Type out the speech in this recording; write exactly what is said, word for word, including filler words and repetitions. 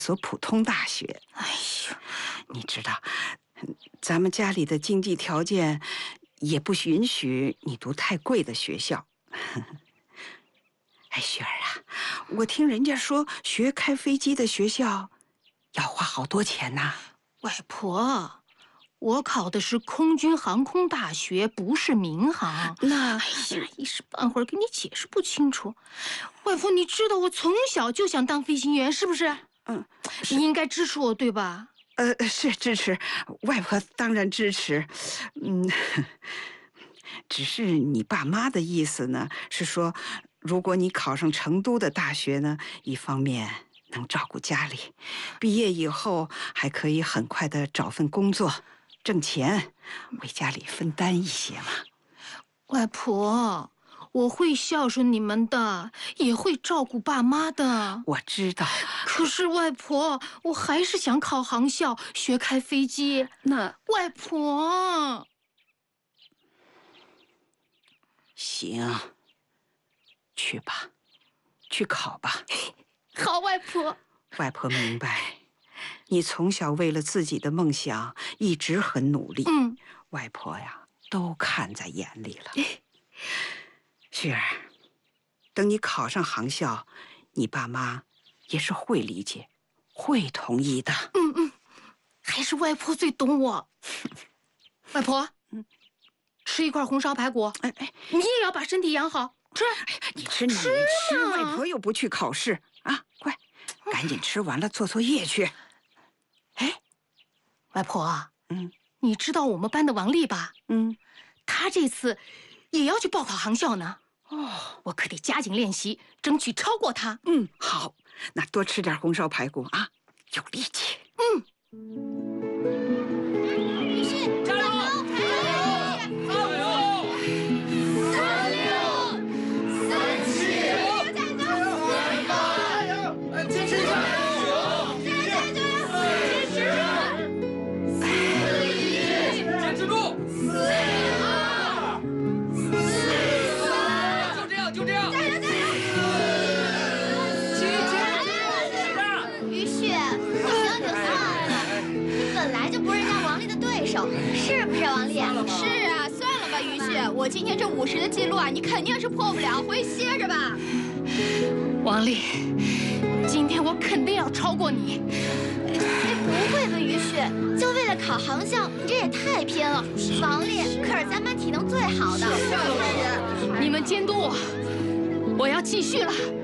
所普通大学。 哎呦， 你知道，咱们家里的经济条件也不允许你读太贵的学校。哎，雪儿啊，我听人家说学开飞机的学校要花好多钱呐。 外婆，我考的是空军航空大学，不是民航。 那哎呀，一时半会儿给你解释不清楚。外婆，你知道我从小就想当飞行员，是不是？ 嗯， 你应该支持我，对吧？ 呃，是支持，外婆当然支持。嗯，只是你爸妈的意思呢，是说，如果你考上成都的大学呢，一方面能照顾家里，毕业以后还可以很快的找份工作，挣钱，为家里分担一些嘛。 外婆，我会孝顺你们的，也会照顾爸妈的。 我知道， 可是外婆，我还是想考航校，学开飞机。 那外婆， 行，去吧，去考吧。 好，外婆。 外婆明白，你从小为了自己的梦想一直很努力。 嗯， 外婆呀，都看在眼里了。雪儿，等你考上航校，你爸妈也是会理解，会同意的。 嗯嗯，还是外婆最懂我。外婆，嗯，吃一块红烧排骨。 哎哎， 你也要把身体养好，吃。 你吃你吃，吃外婆又不去考试啊！快，赶紧吃完了做作业去。 哎，外婆， 嗯， 你知道我们班的王丽吧？ 嗯， 她这次也要去报考航校呢。 哦， 我可得加紧练习，争取超过她。 嗯，好，那多吃点红烧排骨啊，有力气。 嗯。 于迅，加油！加油！三六三七，加油！加油！坚持加油！加油！坚持！四一，坚持住！四二，四三，就这样，就这样！加油！加油！七七， 于迅，你行就算了，你本来就不是人家王丽的对手，是不是王丽？ 是啊，算了吧，于迅，我今天这五十的记录啊，你肯定是破不了，回去歇着吧。 王丽，今天我肯定要超过你。 哎，不会吧，于迅？就为了考航校，你这也太偏了。王丽可是咱班体能最好的。 你们监督我，我要继续了。